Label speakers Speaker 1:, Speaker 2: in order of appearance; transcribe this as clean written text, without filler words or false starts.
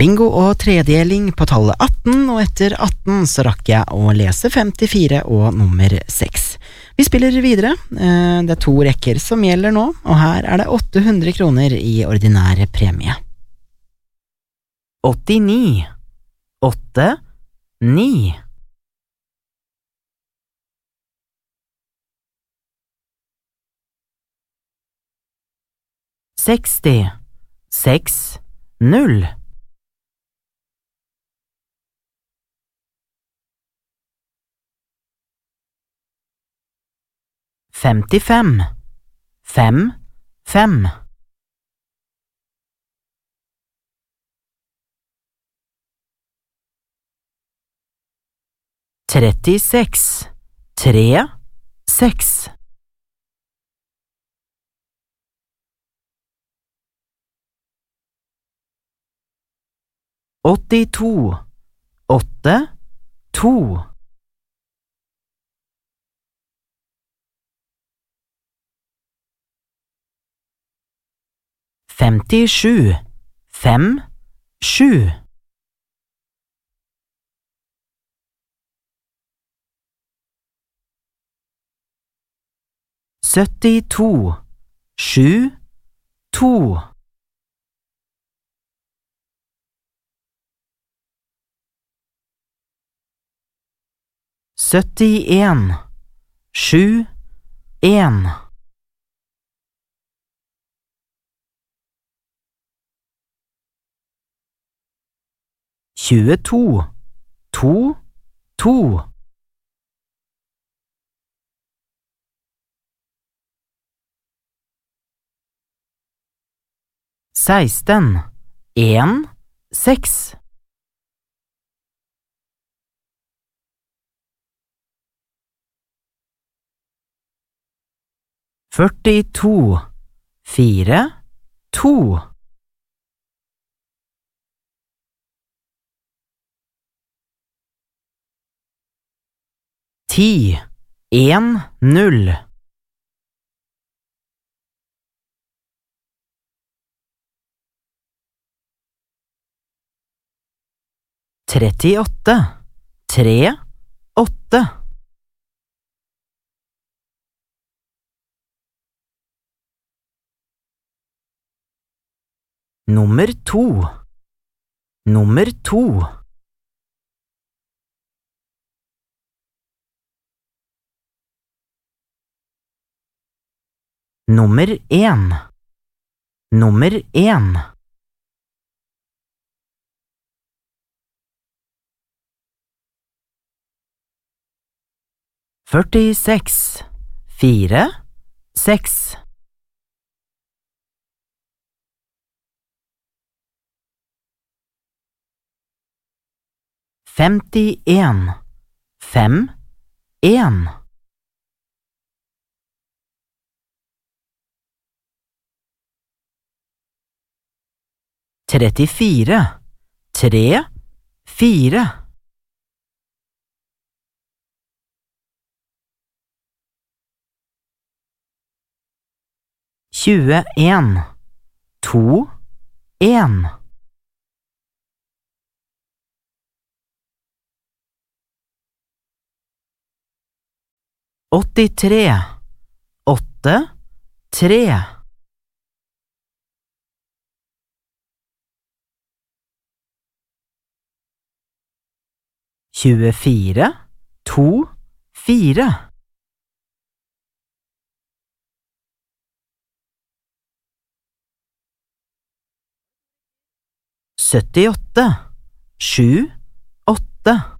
Speaker 1: bingo og tredeling på tallet 18, og etter 18 så rakk jeg å lese 54 og nummer 6. Vi spiller videre. Det er 2 rekker som gjelder nå, og her er det 800 kroner i ordinær premie. 89, 8, 9. 60, 6, 0. 55, 5, 5. 36, 3, 6. 82, 8, 2. 57, 5, 7. 72, 7, 2. 71, 7, 1. 22, 2, 2. 16, 1, 6. 42, 4, 2. 10, 1, 0. 38, 3, 8. 2, nummer 2. 1, nummer 1. 46, 4, 6. 51, 5, 1. 34, 3, 4. 21, 2, 1. 83, 8, 3. 24, 2, 4. 78, 7, 8.